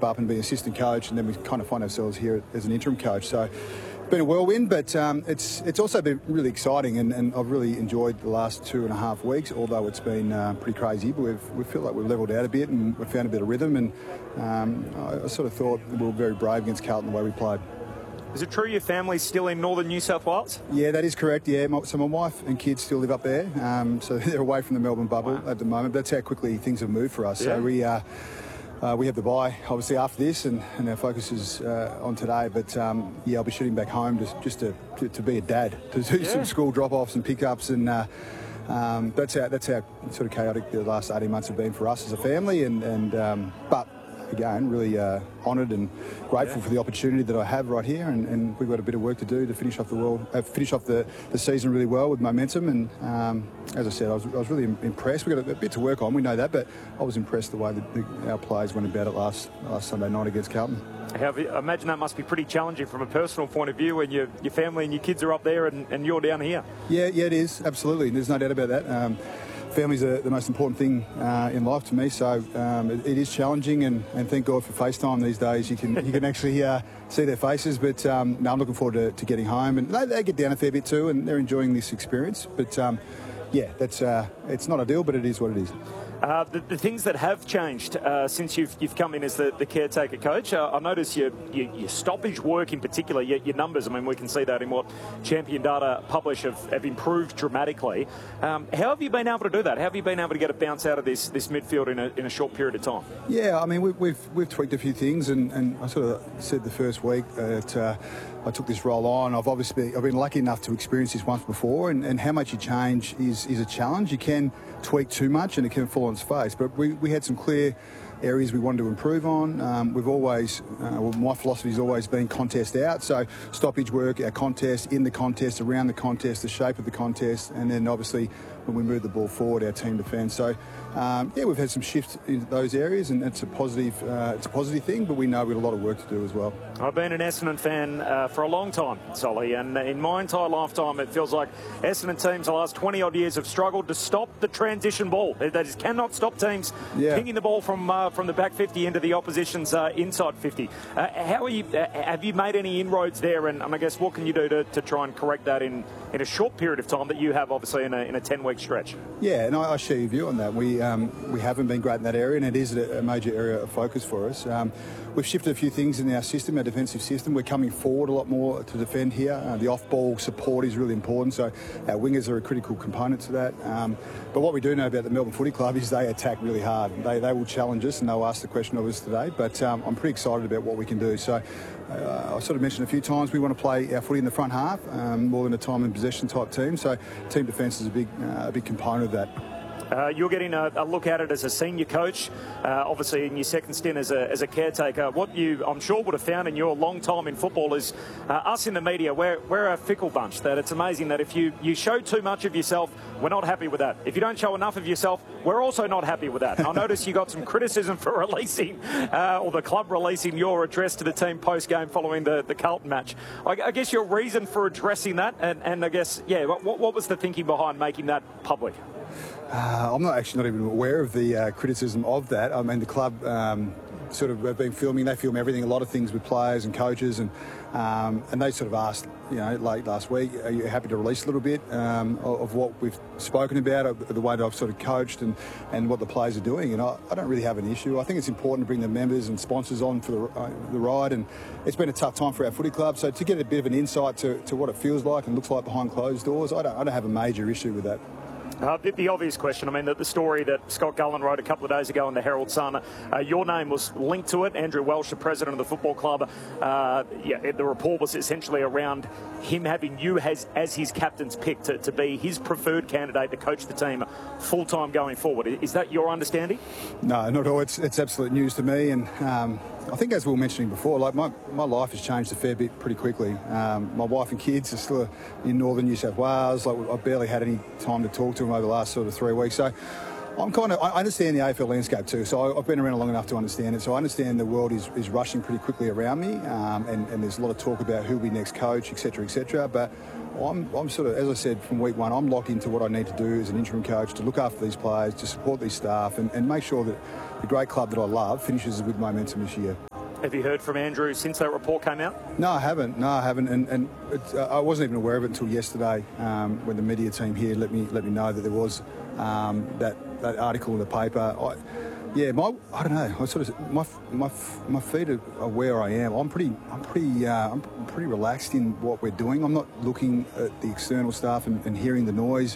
up and be assistant coach, and then we kind of find ourselves here as an interim coach. So it's been a whirlwind, but it's also been really exciting, and I've really enjoyed the last 2.5 weeks, although it's been pretty crazy. But we feel like we've levelled out a bit and we've found a bit of rhythm, and I sort of thought we were very brave against Carlton the way we played. Is it true your family's still in northern New South Wales? Yeah, that is correct, yeah. So my wife and kids still live up there, so they're away from the Melbourne bubble at the moment. That's how quickly things have moved for us. Yeah. So we have the bye, obviously, after this, and our focus is on today. But, yeah, I'll be shooting back home just to be a dad, to do some school drop-offs and pick-ups, and that's how sort of chaotic the last 18 months have been for us as a family. But again, really honoured and grateful for the opportunity that I have right here, and we've got a bit of work to do to finish off the season really well with momentum. And as I said, I was really impressed. We've got a bit to work on, we know that, but I was impressed the way that our players went about it last Sunday night against Carlton. I imagine that must be pretty challenging from a personal point of view when your family and your kids are up there and you're down here. Yeah, it is, absolutely. There's no doubt about that. Families are the most important thing in life to me, so it is challenging, and thank God for FaceTime these days. You can actually see their faces, but no, I'm looking forward to getting home, and they get down a fair bit too, and they're enjoying this experience. But yeah, it's not ideal, but it is what it is. The things that have changed since you've come in as the caretaker coach, I notice your stoppage work in particular, your numbers, I mean, we can see that in what Champion Data publish have improved dramatically. How have you been able to do that? How have you been able to get a bounce out of this midfield in a short period of time? Yeah, I mean, we've tweaked a few things, and I sort of said the first week that I took this role on. I've been lucky enough to experience this once before, and how much you change is a challenge. You can tweak too much and it can fall on its face, but we had some clear areas we wanted to improve on. We've always, my philosophy has always been contest out, so stoppage work, our contest, in the contest, around the contest, the shape of the contest, and then obviously when we move the ball forward, our team defence. So yeah, we've had some shifts in those areas, and it's a positive thing, but we know we've got a lot of work to do as well. I've been an Essendon fan for a long time, Solly, and in my entire lifetime it feels like Essendon teams the last 20 odd years have struggled to stop the transition ball. They just cannot stop teams pinging the ball from the back 50 into the opposition's inside 50. How are you? Have you made any inroads there? And I guess what can you do to try and correct that in a short period of time that you have obviously in a 10-week stretch? Yeah, and I share your view on that. We haven't been great in that area, and it is a major area of focus for us. We've shifted a few things in our system, our defensive system. We're coming forward a lot more to defend here. The off-ball support is really important, so our wingers are a critical component to that. But what we do know about the Melbourne Footy Club is they attack really hard. They will challenge us, and they'll ask the question of us today. But I'm pretty excited about what we can do. So I sort of mentioned a few times we want to play our footy in the front half, more than a time and possession type team. So team defence is a big component of that. You're getting a look at it as a senior coach, obviously in your second stint as a caretaker. What you, I'm sure, would have found in your long time in football is us in the media, we're a fickle bunch. That it's amazing that if you show too much of yourself, we're not happy with that. If you don't show enough of yourself, we're also not happy with that. I noticed you got some criticism for releasing, or the club releasing your address to the team post-game following the Carlton match. I guess your reason for addressing that, and I guess, yeah, what was the thinking behind making that public? I'm not even aware of the criticism of that. I mean, the club sort of have been filming. They film everything, a lot of things with players and coaches, and they sort of asked, late last week, are you happy to release a little bit of what we've spoken about, the way that I've sort of coached and what the players are doing? And I don't really have an issue. I think it's important to bring the members and sponsors on for the ride, and it's been a tough time for our footy club. So to get a bit of an insight to what it feels like and looks like behind closed doors, I don't have a major issue with that. The obvious question, I mean, the story that Scott Gullen wrote a couple of days ago in the Herald Sun, your name was linked to it. Andrew Welsh, the president of the football club, the report was essentially around him having you as his captain's pick to be his preferred candidate to coach the team full-time going forward. Is that your understanding? No, not at all. It's absolute news to me, and I think, as we were mentioning before, like my life has changed a fair bit pretty quickly. My wife and kids are still in northern New South Wales. Like, I've barely had any time to talk to them over the last sort of 3 weeks. So I understand the AFL landscape too. So I've been around long enough to understand it. So I understand the world is rushing pretty quickly around me, and there's a lot of talk about who will be next coach, etc., etc. But I'm sort of, as I said, from week one, I'm locked into what I need to do as an interim coach to look after these players, to support these staff, and make sure that the great club that I love finishes with momentum this year. Have you heard from Andrew since that report came out? No, I haven't. And I wasn't even aware of it until yesterday when the media team here let me know that there was that article in the paper. I don't know. I sort of my feet are where I am. I'm pretty relaxed in what we're doing. I'm not looking at the external stuff and hearing the noise.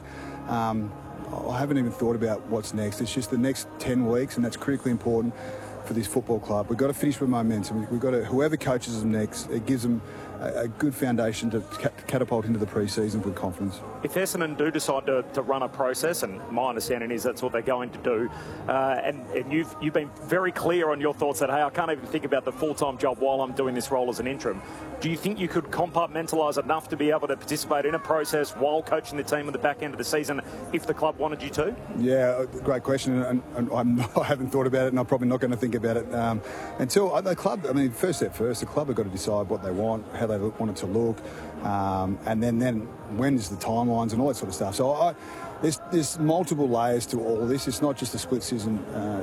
I haven't even thought about what's next. It's just the next 10 weeks, and that's critically important for this football club. We've got to finish with momentum. We've got to, whoever coaches them next, it gives them a good foundation to catapult into the pre-season with confidence. If Essendon do decide to run a process, and my understanding is that's what they're going to do, and you've been very clear on your thoughts that, hey, I can't even think about the full-time job while I'm doing this role as an interim. Do you think you could compartmentalise enough to be able to participate in a process while coaching the team at the back end of the season if the club wanted you to? Yeah, great question, and I haven't thought about it, and I'm probably not going to think about it until the club. I mean, first step first, the club have got to decide what they want, how they want it to look, and then when's the timelines and all that sort of stuff. So there's multiple layers to all this. It's not just a split decision.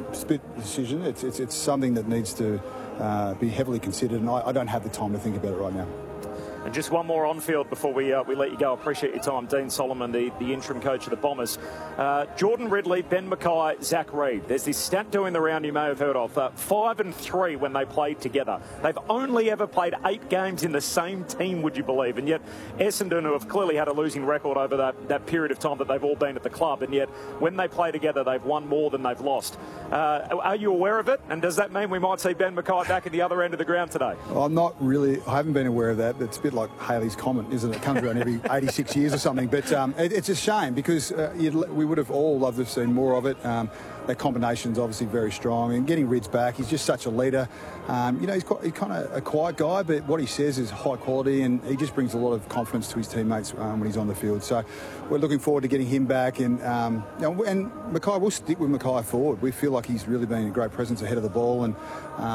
It's something that needs to be heavily considered, and I don't have the time to think about it right now. And just one more on-field before we let you go. I appreciate your time. Dean Solomon, the interim coach of the Bombers. Jordan Ridley, Ben Mackay, Zach Reid. There's this stat doing the round you may have heard of. 5-3 when they played together. They've only ever played 8 games in the same team, would you believe? And yet Essendon, who have clearly had a losing record over that period of time that they've all been at the club, and yet when they play together, they've won more than they've lost. Are you aware of it? And does that mean we might see Ben Mackay back at the other end of the ground today? I'm not really. I haven't been aware of that. It's a bit like Haley's Comet, isn't it? It comes around every 86 years or something. But it's a shame because we would have all loved to have seen more of it. That combination's obviously very strong, and getting Rids back, he's just such a leader. He's kind of a quiet guy, but what he says is high quality, and he just brings a lot of confidence to his teammates when he's on the field. So we're looking forward to getting him back, and Mackay, we'll stick with Mackay forward. We feel like he's really been a great presence ahead of the ball, and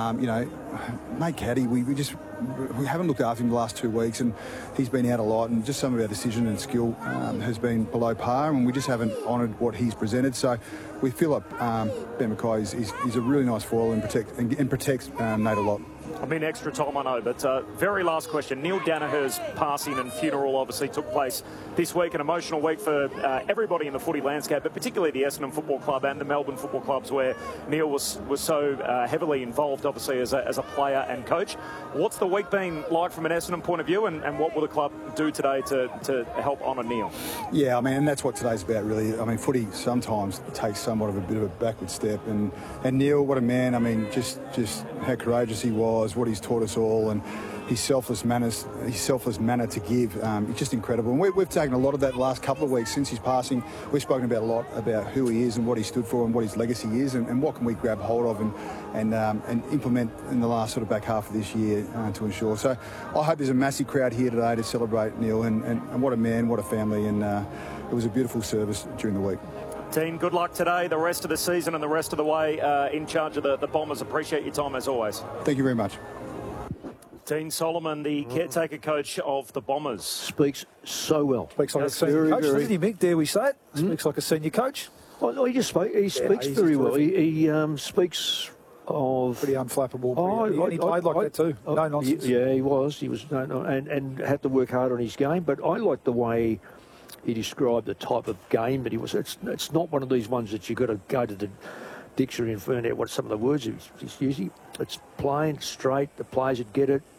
Nate Caddy, we haven't looked after him the last 2 weeks, and he's been out a lot, and just some of our decision and skill has been below par, and we just haven't honoured what he's presented. So we feel like Ben Mackay is a really nice foil and protects Nate a lot. I'm in extra time, I know, but very last question. Neil Danaher's passing and funeral obviously took place this week, an emotional week for everybody in the footy landscape, but particularly the Essendon Football Club and the Melbourne Football Clubs, where Neil was so heavily involved, obviously, as a player and coach. What's the week been like from an Essendon point of view, and what will the club do today to help honour Neil? Yeah, I mean, and that's what today's about, really. I mean, footy sometimes takes somewhat of a bit of a backward step, and Neil, what a man. I mean, just how courageous he was, what he's taught us all, and his selfless manner to give. It's just incredible. And we've taken a lot of that the last couple of weeks since his passing. We've spoken about a lot about who he is and what he stood for and what his legacy is, and what can we grab hold of and implement in the last sort of back half of this year to ensure. So I hope there's a massive crowd here today to celebrate Neil, and what a man, what a family, and it was a beautiful service during the week. Dean, good luck today, the rest of the season and the rest of the way in charge of the Bombers. Appreciate your time as always. Thank you very much. Dean Solomon, the caretaker coach of the Bombers. Speaks so well. Speaks like a senior coach, doesn't he, Mick? Dare we say it? Speaks like a senior coach. Oh, he speaks very well. He speaks of... Pretty unflappable. He played like that too. No nonsense. Yeah, he was. And had to work hard on his game. But I like the way he described the type of game that he was. It's not one of these ones that you've got to go to the dictionary and find out what some of the words he's using. It's plain, straight, the players would get it.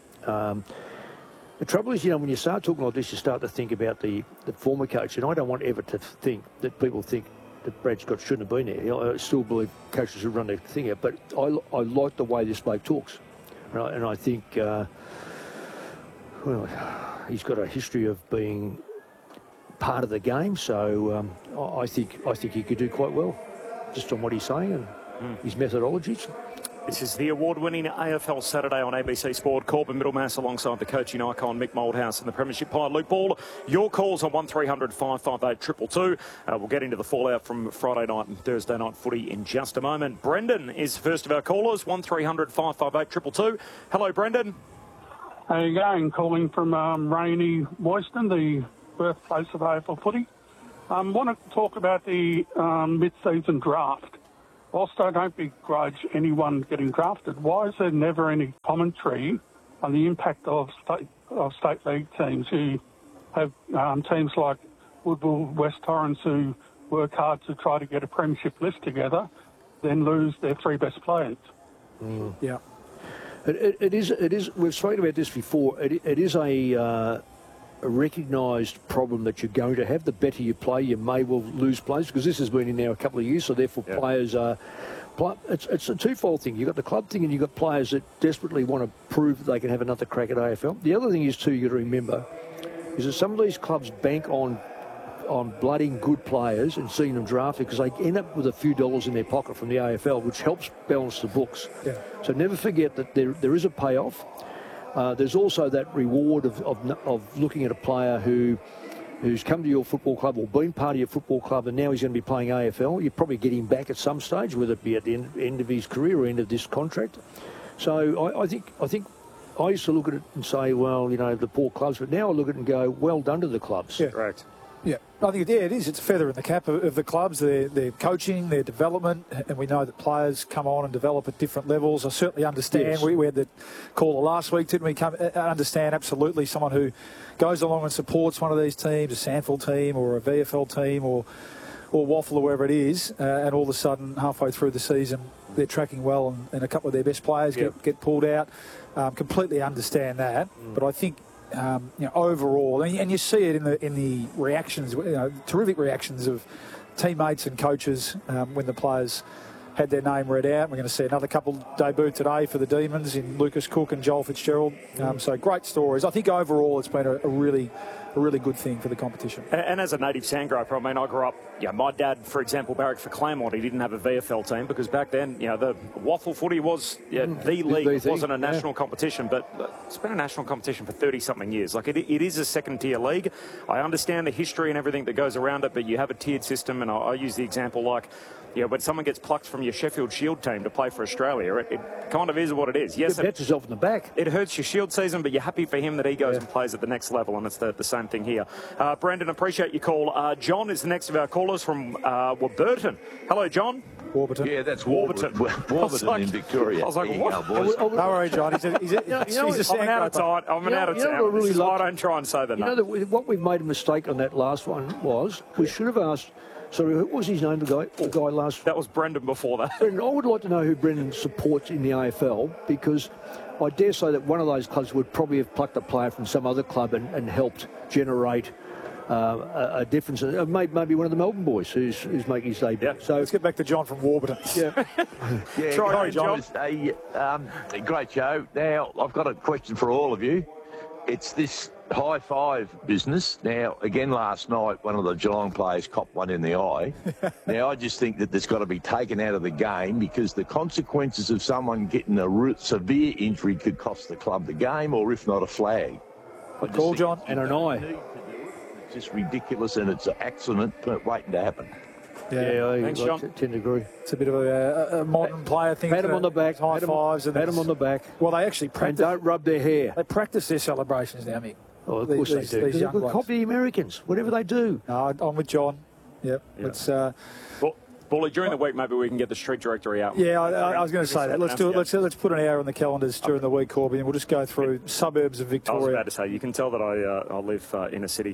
The trouble is, when you start talking like this, you start to think about the former coach, and I don't want ever to think that people think that Brad Scott shouldn't have been there. I still believe coaches should run their thing out, but I like the way this bloke talks, and I think he's got a history of being part of the game, so I think he could do quite well, just on what he's saying and his methodologies. This is the award-winning AFL Saturday on ABC Sport. Corbin Middlemass alongside the coaching icon Mick Moldhouse and the Premiership pilot Luke Ball. Your calls on 1300 558 222. We'll get into the fallout from Friday night and Thursday night footy in just a moment. Brendan is first of our callers, 1300 558 222. Hello, Brendan. How you going? Calling from rainy Royston, the birthplace of AFL footy. Want to talk about the mid-season draft. whilst I don't begrudge anyone getting drafted, why is there never any commentary on the impact of state league teams who have teams like Woodville, West Torrens, who work hard to try to get a premiership list together, then lose their 3 best players? Yeah. It is. We've spoken about this before. It is a recognised problem that you're going to have. The better you play, you may well lose players, because this has been in now a couple of years. So therefore, players are. It's a twofold thing. You've got the club thing, and you've got players that desperately want to prove that they can have another crack at AFL. The other thing is too, you got to remember, is that some of these clubs bank on blooding good players and seeing them drafted, because they end up with a few dollars in their pocket from the AFL, which helps balance the books. Yeah. So never forget that there is a payoff. There's also that reward of looking at a player who's come to your football club or been part of your football club, and now he's going to be playing AFL. You probably get him back at some stage, whether it be at the end of his career or end of this contract. So I think I used to look at it and say, well, you know, the poor clubs, but now I look at it and go, well done to the clubs. Yeah. Correct. Yeah, I think it is. It's a feather in the cap of the clubs, their coaching, their development, and we know that players come on and develop at different levels. I certainly understand. Yes. We had the caller last week, didn't we? Understand absolutely someone who goes along and supports one of these teams, a Sandford team or a VFL team or Waffle or wherever it is, and all of a sudden, halfway through the season, they're tracking well and a couple of their best players get pulled out. Completely understand that, but I think. Overall, and you see it in the reactions, terrific reactions of teammates and coaches when the players had their name read out. We're going to see another couple debut today for the Demons in Lucas Cook and Joel Fitzgerald. So great stories. I think overall it's been a really good thing for the competition. And as a native Sandgroper, I mean, I grew up, my dad, for example, barracked for Claremont. He didn't have a VFL team because back then, the waffle footy was the league. It wasn't a national competition, but it's been a national competition for 30-something years. Like, it is a second-tier league. I understand the history and everything that goes around it, but you have a tiered system, and I use the example like, when someone gets plucked from your Sheffield Shield team to play for Australia, it kind of is what it is. Yes, you pat yourself in the back. It hurts your Shield season, but you're happy for him that he goes and plays at the next level, and it's the same thing here. Brendan, appreciate your call. John is the next of our callers from Warburton. Hello, John. Warburton. Yeah, that's Warburton. Warburton in Victoria. I was like, what? Don't worry, John. He's I'm out of time. I'm out of time. This is why I don't try and say that. What we've made a mistake on that last one was we should have asked. Sorry, what was his name, the guy last... That was Brendan before that. Brendan, I would like to know who Brendan supports in the AFL, because I dare say that one of those clubs would probably have plucked a player from some other club and helped generate a difference. Maybe one of the Melbourne boys who's making his debut. Yeah. So let's get back to John from Warburton. Yeah. Try, John. A great show. Now, I've got a question for all of you. It's this high five business. Now, again, last night, one of the Geelong players copped one in the eye. Now, I just think that that's got to be taken out of the game, because the consequences of someone getting a severe injury could cost the club the game, or if not, a flag. Good call, John. And an eye. It's just ridiculous, and it's an accident waiting to happen. I tend to agree. It's a bit of a modern player thing. Pat him on the back. High fives. Pat him on the back. Well, they actually practice. And don't rub their hair. They practice their celebrations now, Mick. Oh, of course they do. These young blokes. Copy the Americans, whatever they do. No, I'm with John. Yep. Yeah. It's, Bully, during the week, maybe we can get the street directory out. Yeah, I was going to say that. Let's do it. Let's put an hour on the calendars during the week, Corby, and we'll just go through suburbs of Victoria. I was about to say, you can tell that I live in a city.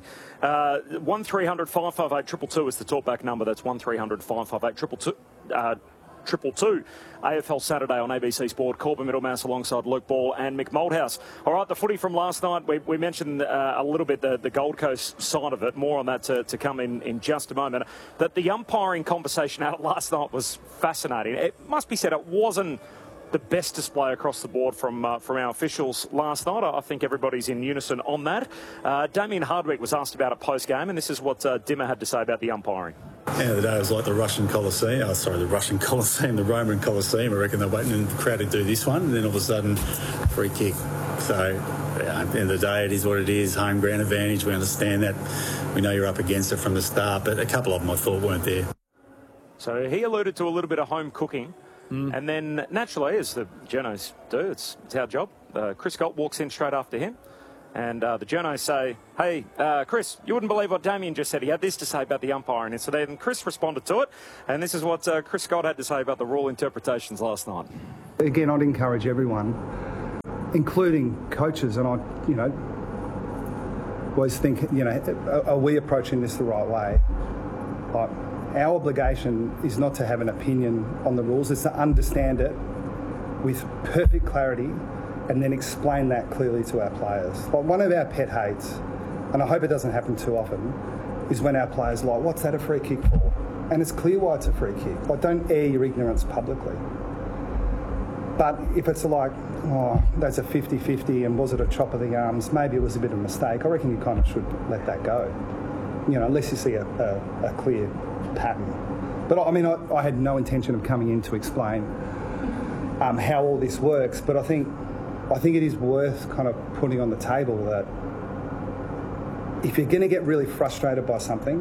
1300 558 222 is the talkback number. That's 1300 558 222. AFL Saturday on ABC Sport. Corbin Middlemass alongside Luke Ball and Mick Malthouse. All right, the footy from last night, we mentioned a little bit the Gold Coast side of it. More on that to come in just a moment. That the umpiring conversation out last night was fascinating. It must be said, it wasn't the best display across the board from our officials last night. I think everybody's in unison on that. Damien Hardwick was asked about it post-game, and this is what Dimmer had to say about the umpiring. End of the day, it was like the Roman Colosseum. The Roman Colosseum. I reckon they're waiting in the crowd to do this one, and then all of a sudden, free kick. So, at the end of the day, it is what it is. Home ground advantage. We understand that. We know you're up against it from the start, but a couple of them I thought weren't there. So he alluded to a little bit of home cooking. And then, naturally, as the journos do, it's our job. Chris Galt walks in straight after him. And the journos say, hey, Chris, you wouldn't believe what Damien just said. He had this to say about the umpiring incident. And Chris responded to it. And this is what Chris Scott had to say about the rule interpretations last night. Again, I'd encourage everyone, including coaches, and I, always think, are we approaching this the right way? Like, our obligation is not to have an opinion on the rules, it's to understand it with perfect clarity and then explain that clearly to our players. Like, one of our pet hates, and I hope it doesn't happen too often, is when our players are like, what's that a free kick for? And it's clear why it's a free kick. Like, don't air your ignorance publicly. But if it's like, oh, that's a 50-50 and was it a chop of the arms, maybe it was a bit of a mistake, I reckon you kind of should let that go. Unless you see a clear pattern. But I mean, I had no intention of coming in to explain how all this works, but I think it is worth kind of putting on the table that if you're going to get really frustrated by something,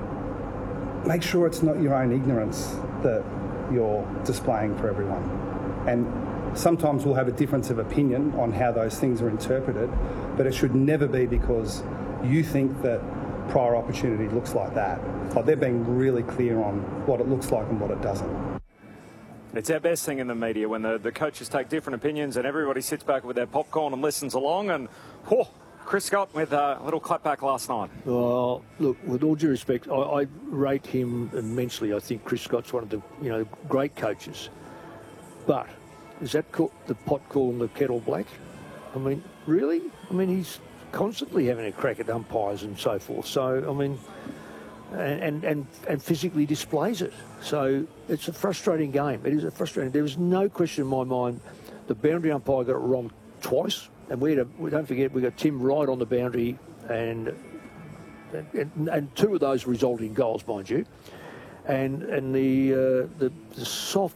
make sure it's not your own ignorance that you're displaying for everyone. And sometimes we'll have a difference of opinion on how those things are interpreted, but it should never be because you think that prior opportunity looks like that. Like, they're being really clear on what it looks like and what it doesn't. It's our best thing in the media when the coaches take different opinions and everybody sits back with their popcorn and listens along. And Chris Scott with a little clapback last night. Well, look, with all due respect, I rate him immensely. I think Chris Scott's one of the great coaches. But is that the pot calling the kettle black? I mean, really? I mean, he's constantly having a crack at umpires and so forth. So, I mean, and physically displays it. So it's a frustrating game. It is a frustrating. There is no question in my mind. The boundary umpire got it wrong twice, and don't forget we got Tim Wright on the boundary, and two of those resulted in goals, mind you, and the soft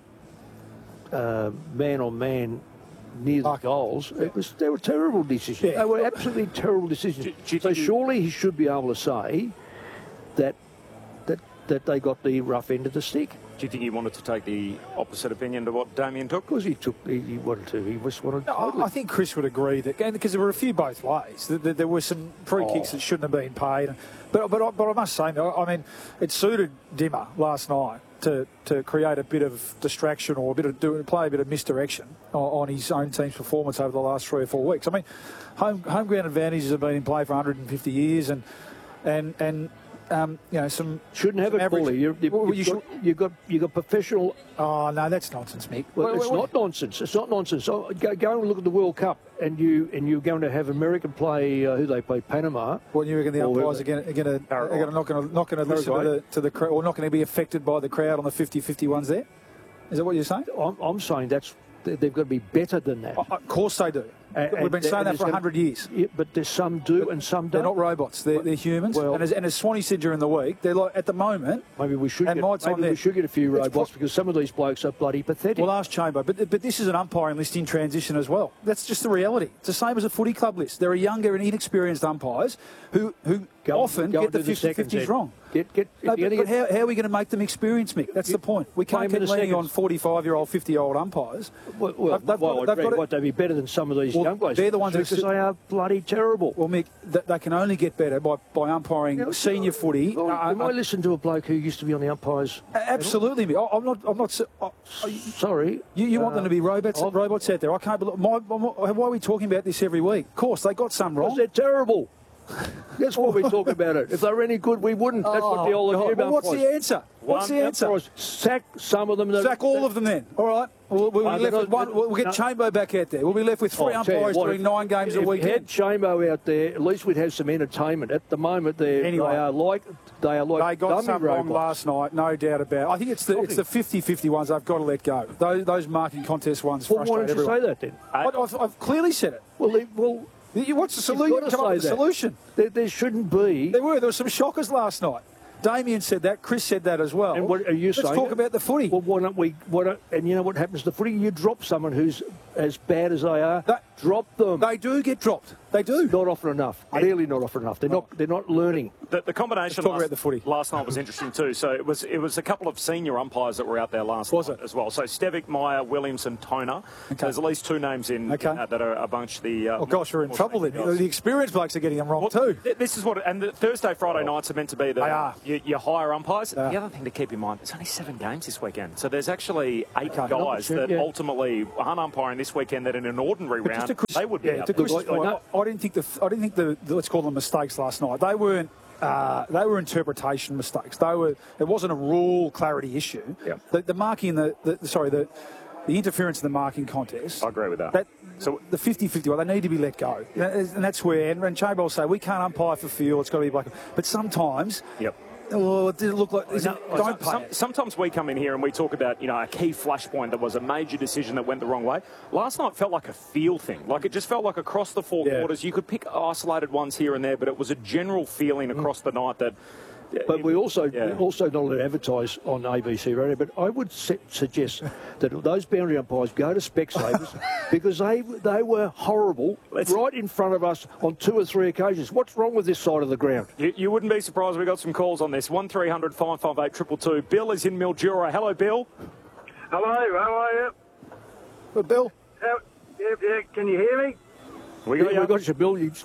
man on man near the goals. They were terrible decisions. Yeah. They were absolutely terrible decisions. So surely he should be able to say that they got the rough end of the stick. Do you think he wanted to take the opposite opinion to what Damien took? Because he wanted to. He just wanted. No, I think Chris would agree that, because there were a few both ways. There were some free kicks that shouldn't have been paid. But I must say, I mean, it suited Dimmer last night to create a bit of distraction or play a bit of misdirection on his own team's performance over the last 3 or 4 weeks. I mean, home ground advantages have been in play for 150 years, and some shouldn't have it, Paulie. You've got professional. Oh no, that's nonsense, Mick. Well, it's not nonsense. It's not nonsense. So go and look at the World Cup, and you're going to have America play who they play, Panama. Well, you reckon the umpires are not going to listen to the crowd, or not going to be affected by the crowd on the 50-50 ones there? Is that what you're saying? I'm saying they've got to be better than that. Of course they do. We've been saying that for 100 years. Yeah, but there's some do and some don't. They're not robots. They're humans. Well, and as Swanee said during the week, they're like, at the moment. Maybe we should get a few robots because some of these blokes are bloody pathetic. Well, ask Chamber. But this is an umpiring list in transition as well. That's just the reality. It's the same as a footy club list. There are younger and inexperienced umpires who often get the 50-50s wrong. But how are we going to make them experienced, Mick? That's the point. We can't keep leaning on 45-year-old, 50-year-old umpires. They'd be better than some of these young blokes. They're the ones because they are bloody terrible. Well, Mick, they can only get better by umpiring senior footy. Well, I listened to a bloke who used to be on the umpires. Absolutely, Mick. I'm not. Sorry. You want them to be robots out there? I can't believe. Why are we talking about this every week? Of course, they got some wrong. Because they're terrible. That's what we talk about it. If they were any good, we wouldn't. That's what the old idea about. What's the answer? What's the answer? Sack some of them. Sack all of them then. All right. We'll be left with one. We'll get Chambo back out there. We'll be left with 3 umpires doing 9 games a week. If we had Chambo out there, at least we'd have some entertainment. At the moment, they are like they got some wrong last night, no doubt about it. I think it's the 50-50 ones they've got to let go. Those marking contest ones frustrate everyone. Why don't you say that then? I've clearly said it. Well. What's the solution? Come up with a solution. There shouldn't be. There were some shockers last night. Damien said that. Chris said that as well. And what are you saying? Let's talk about the footy. Well, why don't we? And you know what happens to the footy? You drop someone who's as bad as they are. Drop them. They do get dropped. They do. Not often enough. Really not often enough. They're not learning. The combination Let's talk about the footy. last night was interesting too. So it was a couple of senior umpires that were out there last night as well. So Stevic, Meyer, Williamson, Toner. Okay. There's at least two names in that are amongst the... oh, gosh, we're in trouble then. The experienced blokes are getting them wrong too. This is what... And the Thursday, Friday nights are meant to be your higher umpires. They are. The other thing to keep in mind, there's only 7 games this weekend. So there's actually 8 guys that ultimately aren't umpiring this weekend that in an ordinary round, they would be out there. I didn't think the let's call them mistakes last night. They weren't. They were interpretation mistakes. It wasn't a rule clarity issue. Yeah. The marking, the interference in the marking contest. I agree with that. So the 50-50, they need to be let go. And that's where, and Chamber will say, we can't umpire for field, it's got to be black. But sometimes, oh, it didn't look like... don't pay it. Sometimes we come in here and we talk about, a key flashpoint that was a major decision that went the wrong way. Last night felt like a feel thing. Like, it just felt like across the 4 quarters, you could pick isolated ones here and there, but it was a general feeling across the night that... But we also not allowed to advertise on ABC Radio. But I would suggest that those boundary umpires go to Specsavers because they were horrible right in front of us on 2 or 3 occasions. What's wrong with this side of the ground? You wouldn't be surprised. We got some calls on this. 1300 558 222. Bill is in Mildura. Hello, Bill. Hello. How are you? Good, Bill. Can you hear me? We got you, Bill. Yep.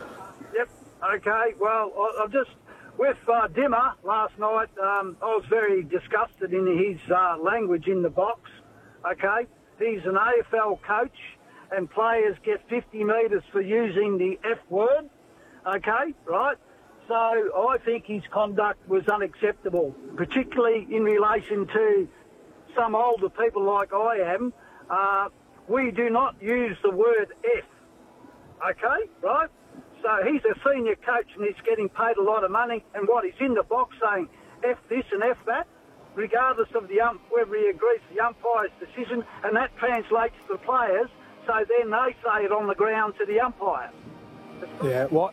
Okay. Well, I've just. With Dimmer last night, I was very disgusted in his language in the box. Okay, he's an AFL coach, and players get 50 metres for using the F word. Okay, right. So I think his conduct was unacceptable, particularly in relation to some older people like I am. We do not use the word F. Okay, right. So he's a senior coach and he's getting paid a lot of money, and what he's in the box saying F this and F that, regardless of whether he agrees to the umpire's decision, and that translates to the players, so then they say it on the ground to the umpire. Yeah, what?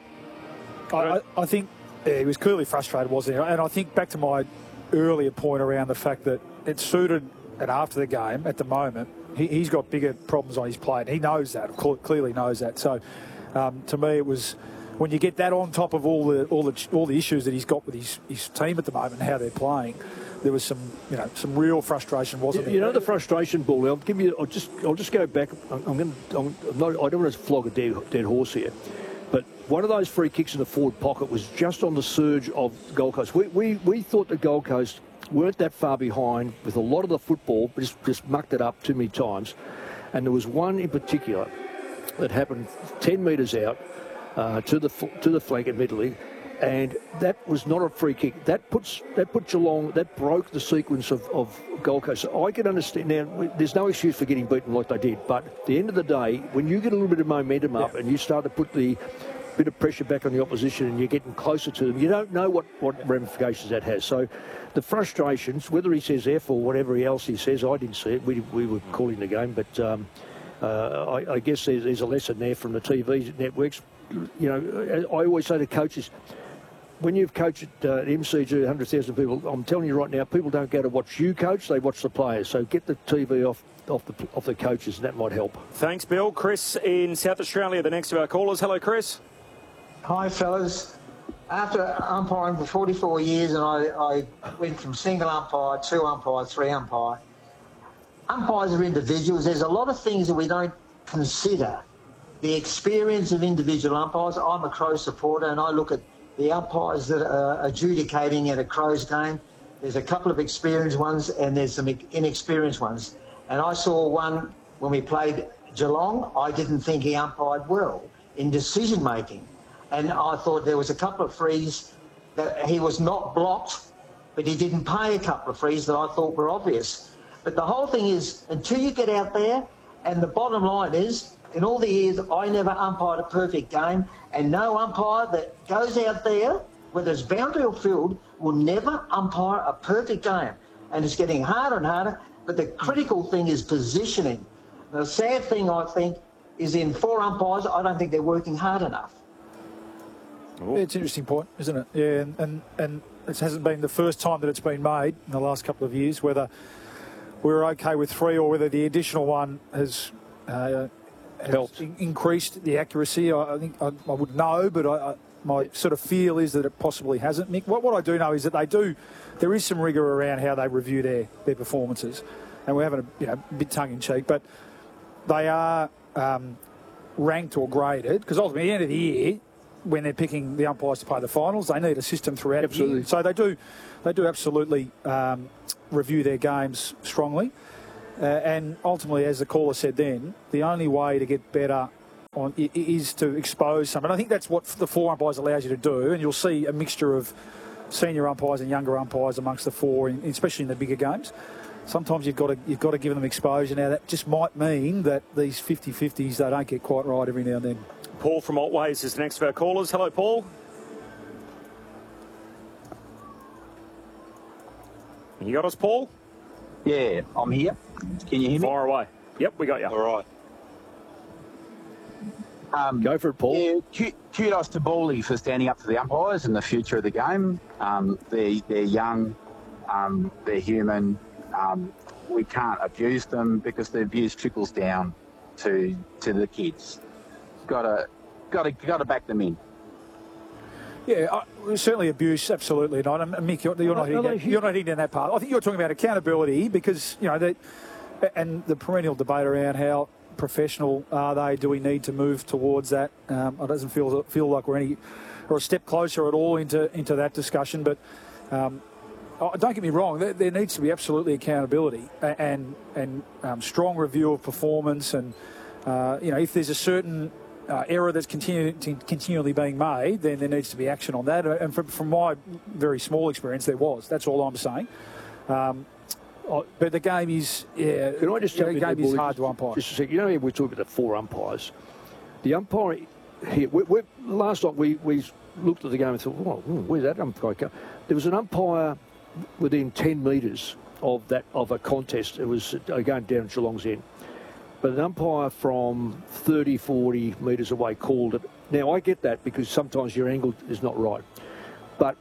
I think he was clearly frustrated, wasn't he? And I think back to my earlier point around the fact that it suited, and after the game, at the moment, he's got bigger problems on his plate. He knows that, clearly knows that. So to me, it was when you get that on top of all the issues that he's got with his team at the moment and how they're playing, there was some real frustration, wasn't there? You know the frustration, Bull. I'll just go back. I don't want to flog a dead horse here, but one of those free kicks in the forward pocket was just on the surge of Gold Coast. We thought the Gold Coast weren't that far behind with a lot of the football, but just mucked it up too many times, and there was one in particular that happened 10 metres out to the flank, admittedly, and that was not a free kick. That put Geelong, that broke the sequence of Gold Coast. So I can understand now. There's no excuse for getting beaten like they did, but at the end of the day, when you get a little bit of momentum up and you start to put the bit of pressure back on the opposition and you're getting closer to them, you don't know what ramifications that has. So the frustrations, whether he says F or whatever else he says, I didn't see it. We were calling the game, but. I guess there's a lesson there from the TV networks. I always say to coaches, when you've coached at MCG 100,000 people, I'm telling you right now, people don't go to watch you coach, they watch the players. So get the TV off the coaches, and that might help. Thanks, Bill. Chris in South Australia, the next of our callers. Hello, Chris. Hi, fellas. After umpiring for 44 years, and I went from single umpire, 2 umpire, 3 umpire. Umpires are individuals. There's a lot of things that we don't consider. The experience of individual umpires. I'm a Crow supporter, and I look at the umpires that are adjudicating at a Crows game. There's a couple of experienced ones, and there's some inexperienced ones. And I saw one when we played Geelong. I didn't think he umpired well in decision-making. And I thought there was a couple of frees that he was not blocked, but he didn't pay a couple of frees that I thought were obvious. But the whole thing is, until you get out there, and the bottom line is, in all the years, I never umpired a perfect game, and no umpire that goes out there, whether it's boundary or field, will never umpire a perfect game. And it's getting harder and harder, but the critical thing is positioning. The sad thing, I think, is in 4 umpires, I don't think they're working hard enough. Yeah, it's an interesting point, isn't it? Yeah, and it hasn't been the first time that it's been made in the last couple of years, whether we're okay with 3 or whether the additional one has helped increased the accuracy. I think I would know, but my sort of feel is that it possibly hasn't, Mick. What I do know is that there is some rigour around how they review their performances, and we're having a bit tongue-in-cheek, but they are ranked or graded, because ultimately at the end of the year, when they're picking the umpires to play the finals, they need a system throughout the year. So they do absolutely review their games strongly, and ultimately, as the caller said then, the only way to get better is to expose some. And I think that's what the 4 umpires allows you to do, and you'll see a mixture of senior umpires and younger umpires amongst the 4, especially in the bigger games. Sometimes you've got to give them exposure. Now, that just might mean that these 50-50s, they don't get quite right every now and then. Paul from Otways is the next of our callers. Hello, Paul. You got us, Paul? Yeah, I'm here. Can you hear me? Fire away. Yep, we got you. All right. Go for it, Paul. Yeah, kudos to Bally for standing up to the umpires and the future of the game. They're young, they're human. We can't abuse them because the abuse trickles down to the kids. Got to back them in. Yeah, certainly abuse, absolutely not. And Mick, you're not hitting down that part. I think you're talking about accountability because and the perennial debate around how professional are they? Do we need to move towards that? It doesn't feel like we're a step closer at all into that discussion. But don't get me wrong, there needs to be absolutely accountability and strong review of performance. And if there's a certain error that's continually being made, then there needs to be action on that. And from my very small experience, there was. That's all I'm saying. But the game is, Can I just the game is hard to umpire. Just a second. We're talking about the 4 umpires. The umpire here, last night we looked at the game and thought, where's that umpire? There was an umpire within 10 metres of a contest. It was going down Geelong's end. But an umpire from 30, 40 metres away called it. Now, I get that because sometimes your angle is not right.